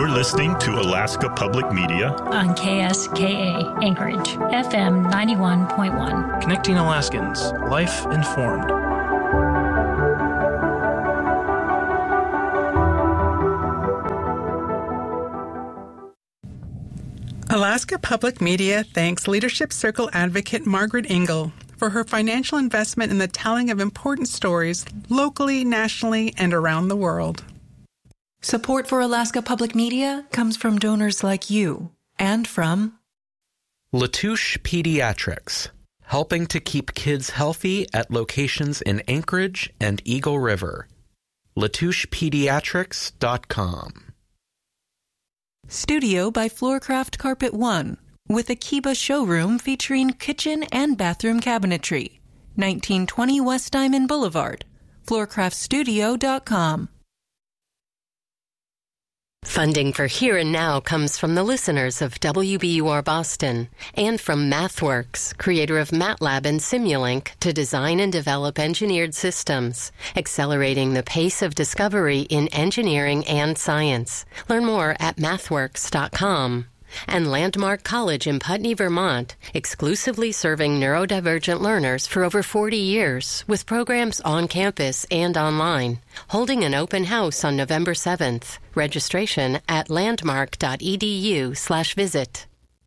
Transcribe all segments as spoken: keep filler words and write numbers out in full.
You're listening to Alaska Public Media on K S K A Anchorage, F M ninety-one point one. Connecting Alaskans, life informed. Alaska Public Media thanks Leadership Circle advocate Margaret Engel for her financial investment in the telling of important stories locally, nationally, and around the world. Support for Alaska Public Media comes from donors like you and from Latouche Pediatrics, helping to keep kids healthy at locations in Anchorage and Eagle River. latouche pediatrics dot com. Studio by Floorcraft Carpet One, with a Kiba showroom featuring kitchen and bathroom cabinetry. nineteen twenty West Diamond Boulevard. floorcraft studio dot com. Funding for Here and Now comes from the listeners of W B U R Boston and from MathWorks, creator of MATLAB and Simulink, to design and develop engineered systems, accelerating the pace of discovery in engineering and science. Learn more at mathworks dot com. And Landmark College in Putney, Vermont, exclusively serving neurodivergent learners for over forty years, with programs on campus and online. Holding an open house on November seventh. Registration at landmark dot e d u slash visit.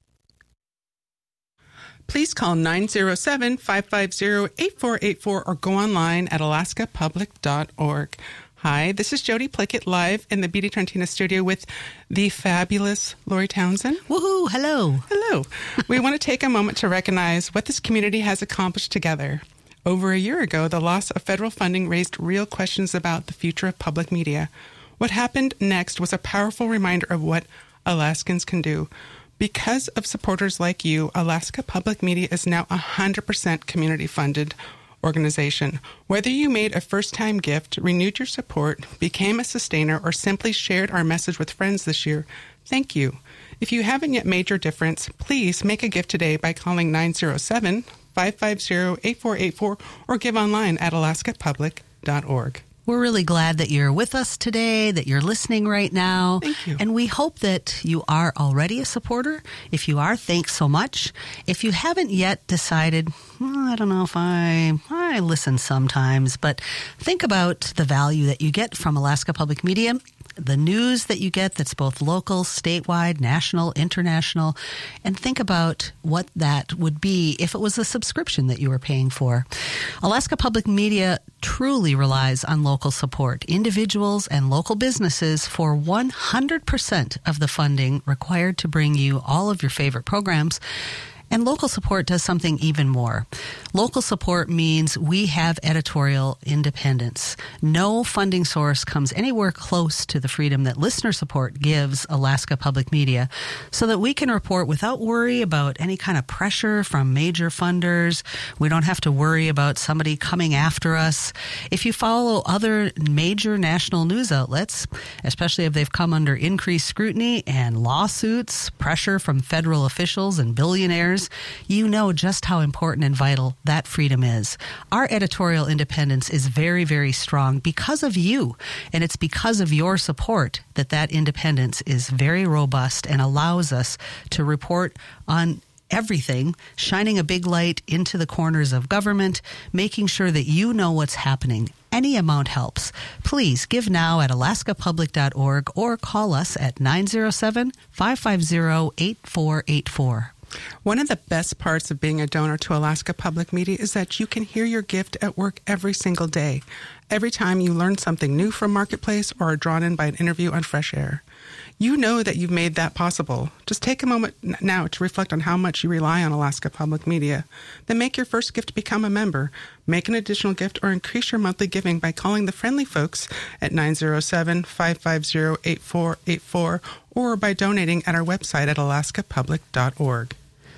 Please call nine zero seven, five five zero, eight four eight four or go online at alaska public dot org. Hi, this is Jody Plickett live in the Beauty Trentina studio with the fabulous Lori Townsend. Woohoo! Hello. Hello. We want to take a moment to recognize what this community has accomplished together. Over a year ago, the loss of federal funding raised real questions about the future of public media. What happened next was a powerful reminder of what Alaskans can do. Because of supporters like you, Alaska Public Media is now one hundred percent community funded organization. Whether you made a first-time gift, renewed your support, became a sustainer, or simply shared our message with friends this year, thank you. If you haven't yet made your difference, please make a gift today by calling nine zero seven, five five zero, eight four eight four or give online at alaska public dot org. We're really glad that you're with us today, that you're listening right now. Thank you. And we hope that you are already a supporter. If you are, thanks so much. If you haven't yet decided, well, I don't know if I, I listen sometimes, but think about the value that you get from Alaska Public Media, the news that you get that's both local, statewide, national, international, and think about what that would be if it was a subscription that you were paying for. Alaska Public Media truly relies on local support, individuals and local businesses for one hundred percent of the funding required to bring you all of your favorite programs. And local support does something even more. Local support means we have editorial independence. No funding source comes anywhere close to the freedom that listener support gives Alaska Public Media, so that we can report without worry about any kind of pressure from major funders. We don't have to worry about somebody coming after us. If you follow other major national news outlets, especially if they've come under increased scrutiny and lawsuits, pressure from federal officials and billionaires, you know just how important and vital that freedom is. Our editorial independence is very, very strong because of you, and it's because of your support that that independence is very robust and allows us to report on everything, shining a big light into the corners of government, making sure that you know what's happening. Any amount helps. Please give now at alaska public dot org or call us at nine zero seven, five five zero, eight four eight four. One of the best parts of being a donor to Alaska Public Media is that you can hear your gift at work every single day. Every time you learn something new from Marketplace or are drawn in by an interview on Fresh Air. You know that you've made that possible. Just take a moment now to reflect on how much you rely on Alaska Public Media. Then make your first gift become a member. Make an additional gift or increase your monthly giving by calling the friendly folks at nine zero seven, five five zero, eight four eight four or by donating at our website at alaska public dot org.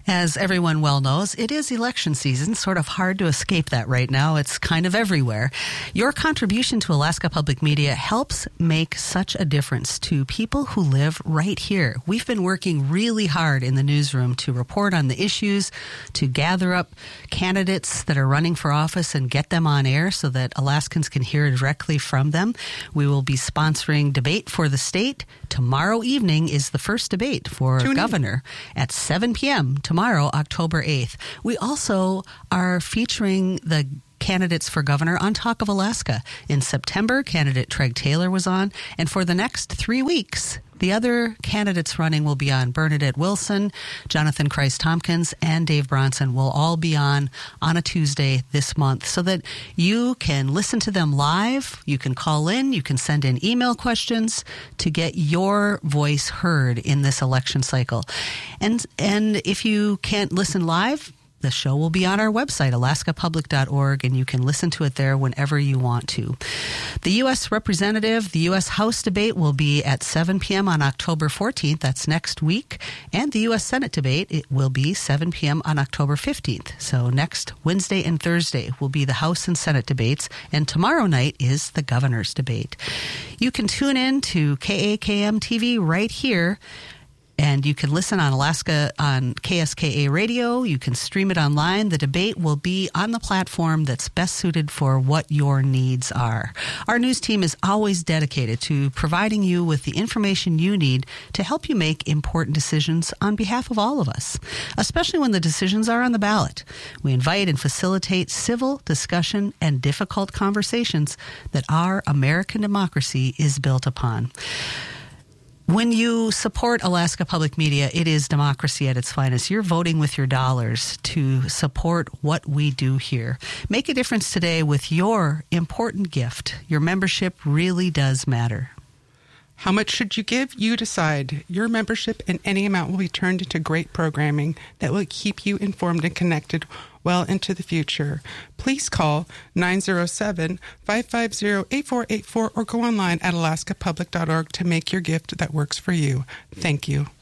As everyone well knows, it is election season. Sort of hard to escape that right now. It's kind of everywhere. Your contribution to Alaska Public Media helps make such a difference to people who live right here. We've been working really hard in the newsroom to report on the issues, to gather up candidates that are running for office and get them on air so that Alaskans can hear directly from them. We will be sponsoring Debate for the State. Tomorrow evening is the first debate for Tune governor in. at seven p.m. tomorrow, October eighth. We also are featuring the candidates for governor on Talk of Alaska. In September, candidate Treg Taylor was on, and for the next three weeks, the other candidates running will be on. Bernadette Wilson, Jonathan Christ-Tompkins, and Dave Bronson will all be on on a Tuesday this month so that you can listen to them live. You can call in. You can send in email questions to get your voice heard in this election cycle. And, and if you can't listen live, the show will be on our website, alaska public dot org, and you can listen to it there whenever you want to. The U S Representative, the U S House debate will be at seven p.m. on October fourteenth. That's next week. And the U S Senate debate, it will be seven p.m. on October fifteenth. So next Wednesday and Thursday will be the House and Senate debates, and tomorrow night is the governor's debate. You can tune in to K A K M T V right here, and you can listen on Alaska on K S K A radio. You can stream it online. The debate will be on the platform that's best suited for what your needs are. Our news team is always dedicated to providing you with the information you need to help you make important decisions on behalf of all of us, especially when the decisions are on the ballot. We invite and facilitate civil discussion and difficult conversations that our American democracy is built upon. When you support Alaska Public Media, it is democracy at its finest. You're voting with your dollars to support what we do here. Make a difference today with your important gift. Your membership really does matter. How much should you give? You decide. Your membership and any amount will be turned into great programming that will keep you informed and connected well into the future. Please call nine oh seven, five five zero, eight four eight four or go online at alaska public dot org to make your gift that works for you. Thank you.